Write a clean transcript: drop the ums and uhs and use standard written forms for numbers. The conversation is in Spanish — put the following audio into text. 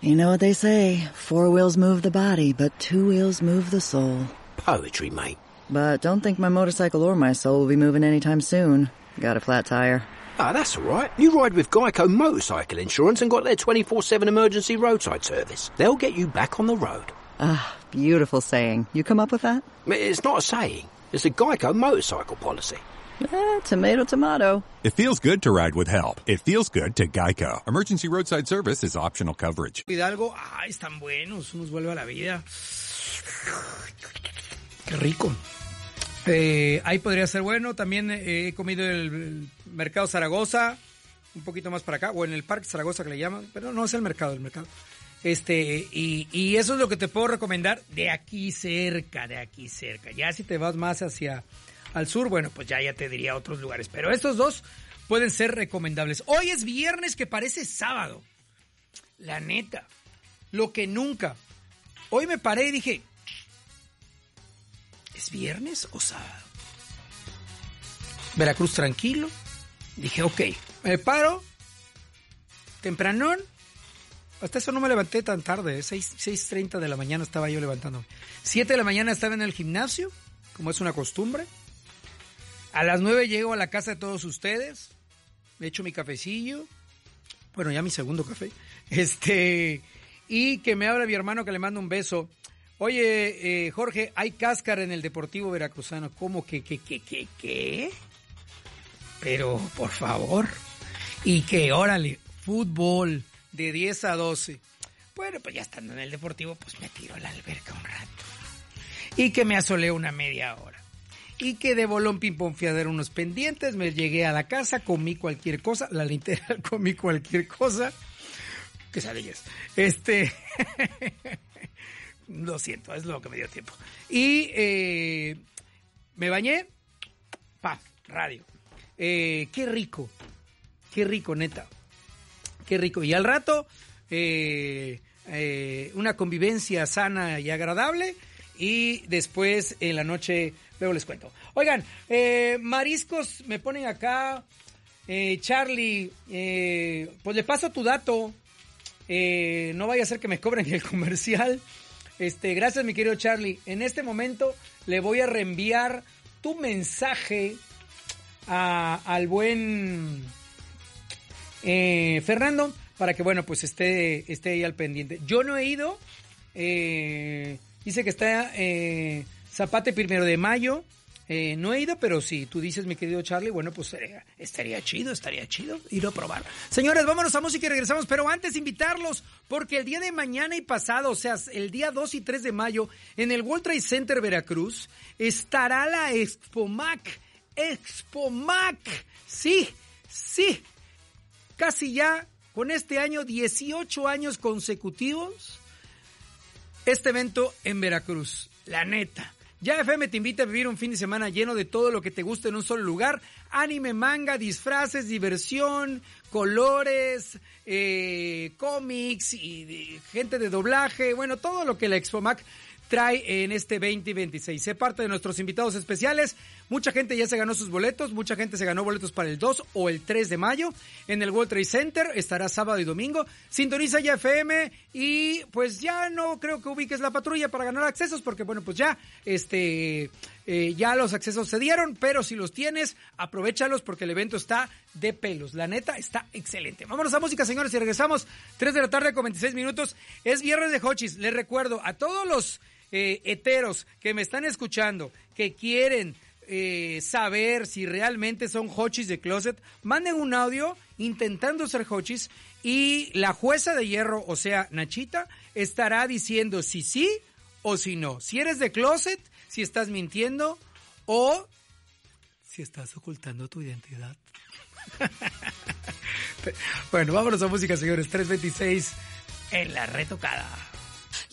You know what they say, 4 wheels move the body, but 2 wheels move the soul. Poetry, mate. But don't think my motorcycle or my soul will be moving anytime soon. Got a flat tire. Ah, that's all right. You ride with Geico Motorcycle Insurance and got their 24/7 emergency roadside service. They'll get you back on the road. Ah, beautiful saying. You come up with that? It's not a saying. It's a Geico motorcycle policy. Tomato, tomato. It feels good to ride with help. It feels good to Geico. Emergency roadside service is optional coverage. Hidalgo, están buenos, unos vuelve a la vida. Qué rico. Ahí podría ser bueno. También he comido el Mercado Zaragoza, un poquito más para acá, o en el Parque Zaragoza que le llaman, pero no es el mercado. Y eso es lo que te puedo recomendar de aquí cerca. Ya si te vas más hacia al sur, bueno, pues ya te diría otros lugares. Pero estos dos pueden ser recomendables. Hoy es viernes que parece sábado. La neta, lo que nunca. Hoy me paré y dije, ¿es viernes o sábado? Veracruz tranquilo. Dije, ok, me paro, tempranón. Hasta eso no me levanté tan tarde, 6:30 de la mañana estaba yo levantándome. 7 de la mañana estaba en el gimnasio, como es una costumbre. A las 9 llego a la casa de todos ustedes, me echo mi cafecillo, bueno, ya mi segundo café, y que me habla mi hermano que le mando un beso. Oye, Jorge, hay cáscara en el Deportivo Veracruzano. ¿Cómo que qué? Pero, por favor, y que, órale, fútbol de 10 a 12. Bueno, pues ya estando en el Deportivo, pues me tiro a la alberca un rato. Y que me asolé una media hora. Y que de bolón pimponfiadero unos pendientes, me llegué a la casa, comí cualquier cosa, la literal comí cualquier cosa. Quesadillas. Lo siento, es lo que me dio tiempo. Y me bañé, radio. Qué rico, neta. Qué rico. Y al rato, una convivencia sana y agradable. Y después, en la noche, luego les cuento. Oigan, mariscos, me ponen acá. Charlie, pues le paso tu dato. No vaya a ser que me cobren el comercial. Gracias, mi querido Charlie. En este momento le voy a reenviar tu mensaje al buen Fernando para que, bueno, pues esté ahí al pendiente. Yo no he ido. Dice que está Zapate 1 de mayo. No he ido, pero si tú dices, mi querido Charlie, bueno, pues estaría chido ir a probar. Señores, vámonos a música y regresamos, pero antes invitarlos, porque el día de mañana y pasado, o sea, el día 2 y 3 de mayo, en el World Trade Center Veracruz, estará la Expomac. Sí, casi ya, con este año, 18 años consecutivos, este evento en Veracruz, la neta. Ya FM te invita a vivir un fin de semana lleno de todo lo que te gusta en un solo lugar. Anime, manga, disfraces, diversión, colores, cómics y gente de doblaje. Bueno, todo lo que la Expomac trae en este 2026. Sé parte de nuestros invitados especiales. Mucha gente ya se ganó sus boletos. Mucha gente se ganó boletos para el 2 o el 3 de mayo. En el World Trade Center estará sábado y domingo. Sintoniza ya FM y pues ya no creo que ubiques la patrulla para ganar accesos porque bueno, pues ya ya los accesos se dieron, pero si los tienes, aprovéchalos porque el evento está de pelos. La neta, está excelente. Vámonos a música, señores, y regresamos. 3 de la tarde con 26 minutos. Es viernes de Hochis. Les recuerdo a todos los heteros que me están escuchando, que quieren saber si realmente son Hochis de closet, manden un audio intentando ser Hochis y la jueza de hierro, o sea, Nachita, estará diciendo si sí o si no. Si eres de closet, si estás mintiendo o si estás ocultando tu identidad. Bueno, vámonos a música, señores. 3:26 en la retocada.